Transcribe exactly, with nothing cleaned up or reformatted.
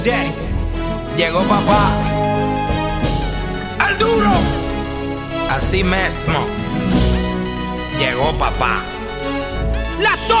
Daddy. Llegó papá, al duro, así mismo. Llegó papá. La torre.